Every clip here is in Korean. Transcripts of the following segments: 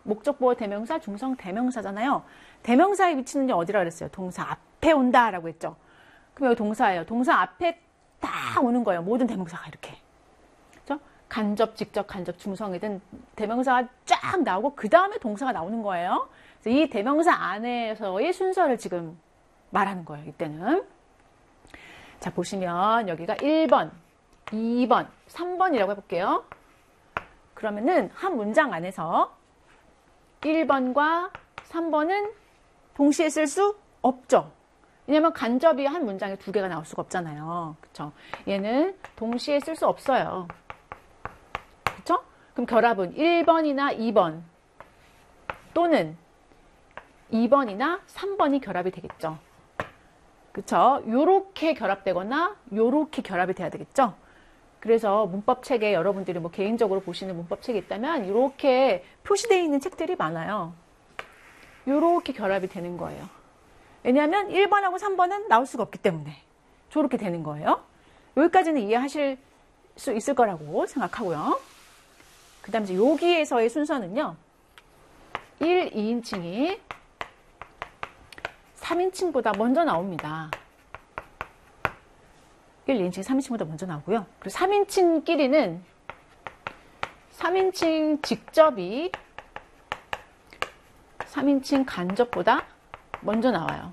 목적 보호 대명사, 중성 대명사잖아요. 대명사의 위치는 어디라 그랬어요? 동사 앞에 온다라고 했죠. 그럼 여기 동사예요. 동사 앞에 딱 오는 거예요. 모든 대명사가 이렇게. 그렇죠? 간접, 직접, 간접, 중성이든 대명사가 쫙 나오고 그 다음에 동사가 나오는 거예요. 그래서 이 대명사 안에서의 순서를 지금 말하는 거예요. 이때는. 자, 보시면 여기가 1번, 2번, 3번이라고 해볼게요. 그러면은 한 문장 안에서 1번과 3번은 동시에 쓸 수 없죠. 왜냐면 간접이 한 문장에 두 개가 나올 수가 없잖아요. 그쵸? 얘는 동시에 쓸 수 없어요. 그쵸? 그럼 결합은 1번이나 2번 또는 2번이나 3번이 결합이 되겠죠. 그쵸? 요렇게 결합되거나 요렇게 결합이 돼야 되겠죠. 그래서 문법책에 여러분들이 뭐 개인적으로 보시는 문법책이 있다면 이렇게 표시되어 있는 책들이 많아요. 이렇게 결합이 되는 거예요. 왜냐하면 1번하고 3번은 나올 수가 없기 때문에 저렇게 되는 거예요. 여기까지는 이해하실 수 있을 거라고 생각하고요. 그 다음에 여기에서의 순서는요. 1, 2인칭이 3인칭보다 먼저 나옵니다. 1, 2인칭 3인칭보다 먼저 나오고요. 그리고 3인칭끼리는 3인칭 직접이 3인칭 간접보다 먼저 나와요.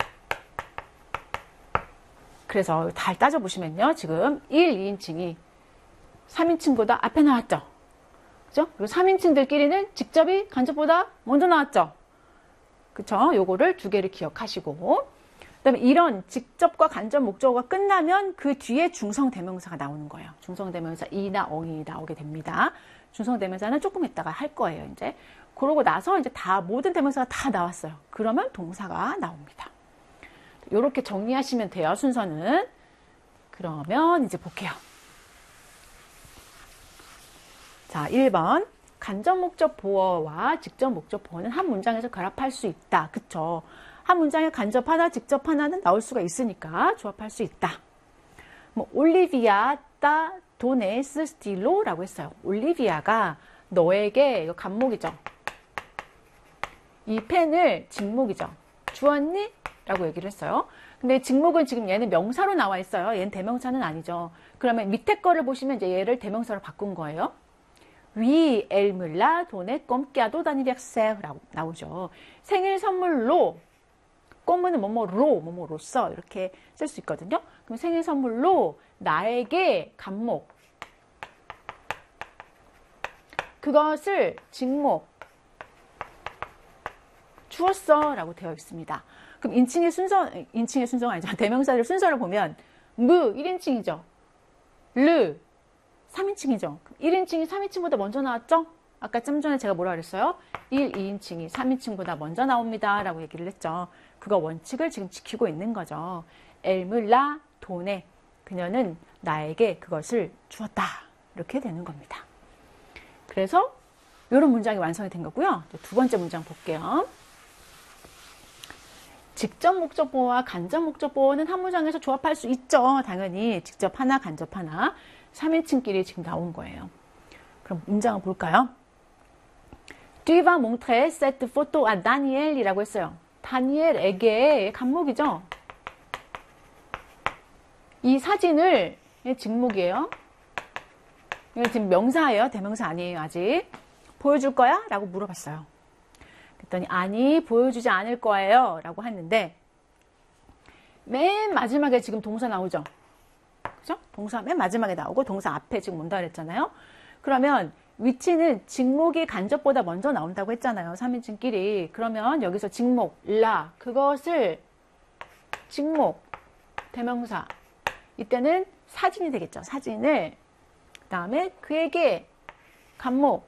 그래서 잘 따져보시면요. 지금 1, 2인칭이 3인칭보다 앞에 나왔죠. 그죠? 그리고 3인칭들끼리는 직접이 간접보다 먼저 나왔죠. 그쵸? 요거를 두 개를 기억하시고 그 다음에 이런 직접과 간접 목적어가 끝나면 그 뒤에 중성대명사가 나오는 거예요. 중성대명사 이나 엉이 나오게 됩니다. 중성대명사는 조금 있다가 할 거예요, 이제. 그러고 나서 이제 다, 모든 대명사가 다 나왔어요. 그러면 동사가 나옵니다. 요렇게 정리하시면 돼요, 순서는. 그러면 이제 볼게요. 자, 1번. 간접 목적 보어와 직접 목적 보어는 한 문장에서 결합할 수 있다. 그쵸? 한 문장에 간접 하나, 직접 하나는 나올 수가 있으니까 조합할 수 있다. 뭐 올리비아 따 도네스 스틸로라고 했어요. 올리비아가 너에게, 이거 간목이죠. 이 펜을, 직목이죠. 주었니? 라고 얘기를 했어요. 근데 직목은 지금 얘는 명사로 나와 있어요. 얘는 대명사는 아니죠. 그러면 밑에 거를 보시면 이제 얘를 대명사로 바꾼 거예요. 위 엘물라 돈에 꼼끼아도 다니백세라고 나오죠. 생일 선물로 꼼은 뭐뭐로써 이렇게 쓸 수 있거든요. 그럼 생일 선물로 나에게 간목 그것을 직목 주었어 라고 되어 있습니다. 그럼 인칭의 순서가 아니죠. 대명사들 순서를 보면 무 1인칭이죠. 르 3인칭이죠. 1인칭이 3인칭보다 먼저 나왔죠? 아까 좀 전에 제가 뭐라 그랬어요? 1, 2인칭이 3인칭보다 먼저 나옵니다. 라고 얘기를 했죠. 그거 원칙을 지금 지키고 있는 거죠. 엘물라 돈에 그녀는 나에게 그것을 주었다. 이렇게 되는 겁니다. 그래서 이런 문장이 완성이 된 거고요. 두 번째 문장 볼게요. 직접 목적 보어와 간접 목적 보어는 한 문장에서 조합할 수 있죠. 당연히 직접 하나, 간접 하나. 3인칭끼리 지금 나온 거예요. 그럼 문장을 볼까요? Tu vas montrer cette photo à Daniel이라고 했어요. 다니엘에게 간목이죠. 이 사진을 직목이에요. 이거 지금 명사예요. 대명사 아니에요. 아직. 보여줄 거야? 라고 물어봤어요. 그랬더니 아니 보여주지 않을 거예요. 라고 했는데 맨 마지막에 지금 동사 나오죠. 그죠? 동사 맨 마지막에 나오고 동사 앞에 지금 온다 그랬잖아요. 그러면 위치는 직목이 간접보다 먼저 나온다고 했잖아요. 3인칭끼리. 그러면 여기서 직목, 라 그것을 직목, 대명사 이때는 사진이 되겠죠. 사진을 그 다음에 그에게 간목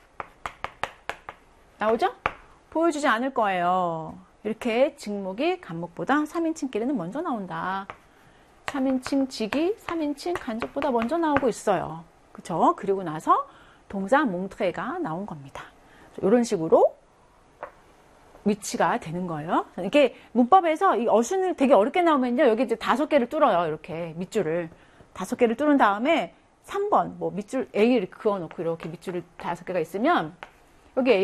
나오죠? 보여주지 않을 거예요. 이렇게 직목이 간목보다 3인칭끼리는 먼저 나온다. 3인칭 직이 3인칭 간접보다 먼저 나오고 있어요. 그쵸? 그리고 나서 동사 몽트레가 나온 겁니다. 이런 식으로 위치가 되는 거예요. 이게 문법에서 이 어순을 되게 어렵게 나오면요. 여기 이제 5개를 뚫어요. 이렇게 밑줄을. 5개를 뚫은 다음에 3번, 뭐 밑줄 A를 그어놓고 이렇게 밑줄을 5개가 있으면 여기 A